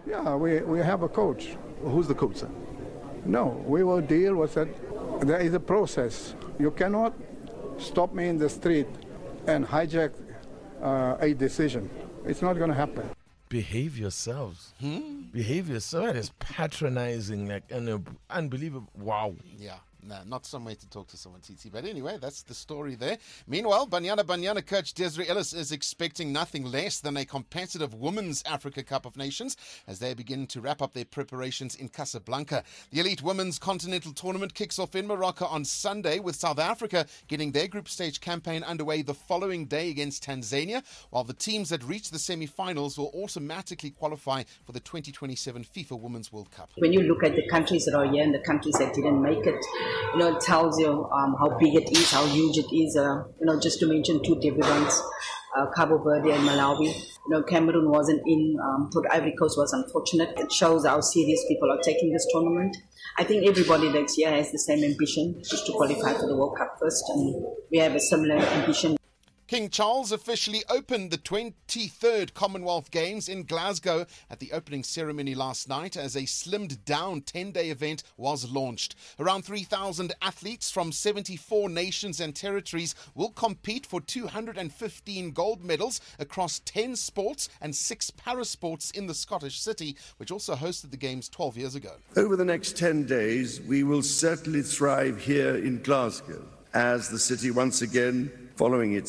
Yeah, we have a coach. Who's the coach, sir? No, we will deal with it. There is a process. You cannot stop me in the street and hijack a decision. It's not going to happen. Behave yourselves. Behave yourself. That is patronizing, like unbelievable. Wow. Yeah. No, not some way to talk to someone, TT. But anyway, that's the story there. Meanwhile, Banyana coach Desiree Ellis is expecting nothing less than a competitive Women's Africa Cup of Nations as they begin to wrap up their preparations in Casablanca. The Elite Women's Continental Tournament kicks off in Morocco on Sunday, with South Africa getting their group stage campaign underway the following day against Tanzania, while the teams that reach the semi-finals will automatically qualify for the 2027 FIFA Women's World Cup. When you look at the countries that are here and the countries that didn't make it, it tells you how big it is, how huge it is. Just to mention two debutants, Cabo Verde and Malawi. Cameroon wasn't in, Ivory Coast was unfortunate. It shows how serious people are taking this tournament. I think everybody that's here has the same ambition, just to qualify for the World Cup first, and we have a similar ambition. King Charles officially opened the 23rd Commonwealth Games in Glasgow at the opening ceremony last night as a slimmed down 10-day event was launched. Around 3,000 athletes from 74 nations and territories will compete for 215 gold medals across 10 sports and 6 parasports in the Scottish city, which also hosted the Games 12 years ago. Over the next 10 days, we will certainly thrive here in Glasgow as the city once again, following its